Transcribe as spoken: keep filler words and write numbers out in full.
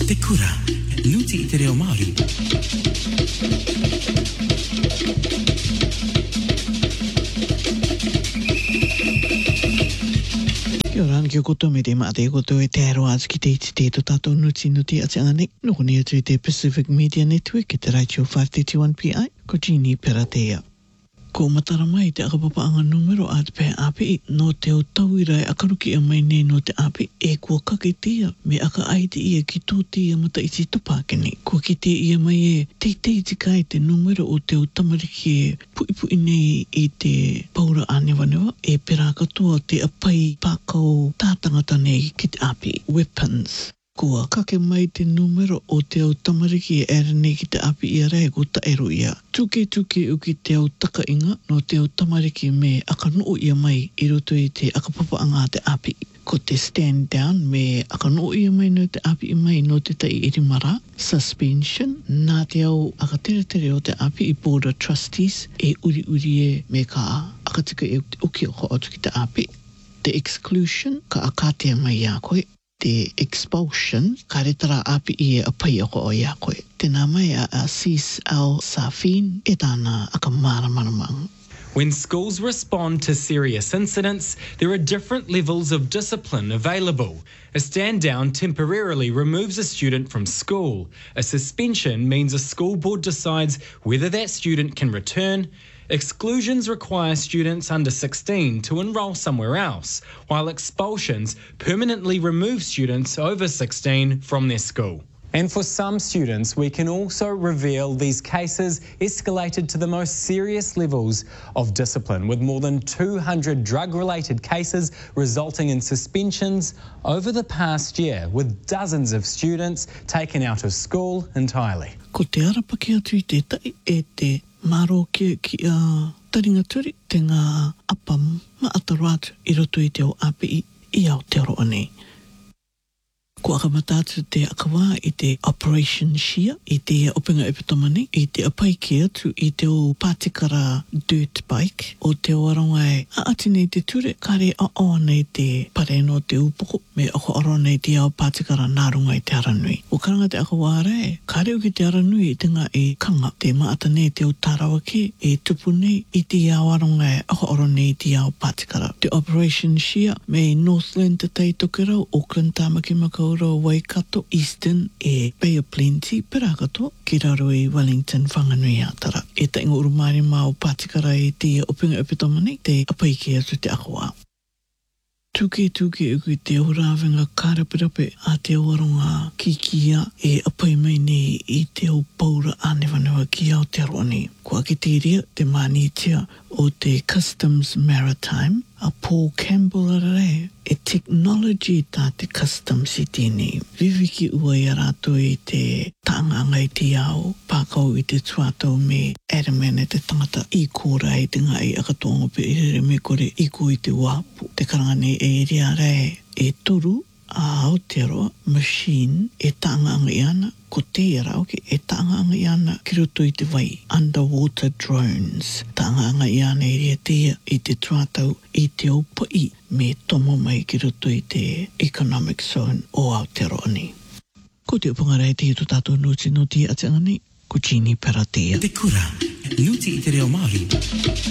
Te kura, nuti i te reo Māori. Kia ora, kia koto me te mate koto e te aero azu ki te iti te to tātou nuti nuti a te anganei. Noko ni atu i te Pacific Media Network ki te Radio five thirty-one P I, ko Jeannie Peratea. Ko matara mai te akapapaanga numero a te pēr api no te o tauirai akaruki a mai nei no te api e kua kaketia me aka aite ia ki tō te ia mata iti tupakene. Kua ki te ia mai e te te tikai te numero o te o tamariki e pui pui nei i te paura anewanewa e pera katoa te apai pākau tātangata nei ki te api weapons. Kua kake mai te numero o te au tamariki e ere nei ki te api ia rei ko taero ia. Tuke tuke uki te au takainga no te au tamariki me akanoo ia mai i roto i te akapapaanga te api. Ko te stand down me akanoo ia mai no te api i mai no te tai irimara. Suspension, nā te au akatere tere o te api i board of trustees e uri uri e me ka akatika e uki o ko atu ki te api. The exclusion, ka akatea mai ia koe. Te expulsion, ka retara api i e apai ako o ia koe. Tēnā mai a Asis Al-Safin e tāna aka māramanamang. When schools respond to serious incidents, there are different levels of discipline available. A stand down temporarily removes a student from school. A suspension means a school board decides whether that student can return. Exclusions require students under sixteen to enrol somewhere else, while expulsions permanently remove students over sixteen from their school. And for some students, we can also reveal these cases escalated to the most serious levels of discipline, with more than two hundred drug-related cases resulting in suspensions over the past year, with dozens of students taken out of school entirely. Ko te arapaki atu i te tai e te maro ki, ki a taringa turi te ngā apam ma ataru atu i roto i te o api i, i au te roa nei. Ko akamatatu te akawā i te Operation Shia, i te openga epitomani, i te apai ki atu i te o pātikara dirt bike, o te o aronga e a ati nei te ture, kare a o nei te pare no te upoko, me ako aro nei te au pātikara nārunga i te aranui. O karanga te akawā re, kare uki te aranui i te ngā e kanga, te maata nei te o tārawake, e tupu nei i te au aronga e ako aro nei te au pātikara. Te Operation Shia, me Northland te tei tokerau, Auckland tāmaki makau Waikato, Eastern e Bay of Plenty, Perakato, ki raro i Wellington, Whanganui Atara. E ta ingo urumare mā o pātikara i te opinga epitomani, te apai ki atu te akawā. Tuke tuke uki te orawenga karapirape a te oronga ki kia e apai mai nei i te o paura anewanewa ki au te roani. Kua ki te ria te manitia o te Customs Maritime, a Paul Campbell are e technology tā te customs i tēnei. Viviki ua i arato i te taanganga i te ao, pākau i te tuatau me Adaman e te tangata i kōra i te ngai akatonga pe i re me kore i ko i te wapu. Te karangane e iri are e toru a Aotearoa machine e taanganga i ana, ko te rauke e taanganga i ana ki roto i te wai, underwater drones. Taanganga i ana i rea tea i te tuatau i te opai me tomo mai ki roto i te economic zone o Aotearoa ni. Ko te upangarei te hitu tātou nuti nuti a te angani, ko Jeannie Peratea. Te kura, nuti i te reo Māori.